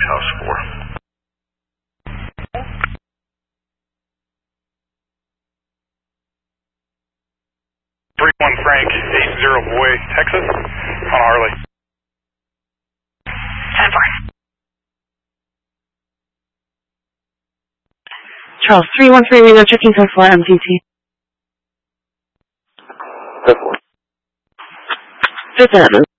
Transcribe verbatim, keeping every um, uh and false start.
House four. three one Frank, eight zero Boy, Texas, on Harley. ten four. Charles, three one three, Reno, checking code four, M T T. ten four. Fifth Avenue.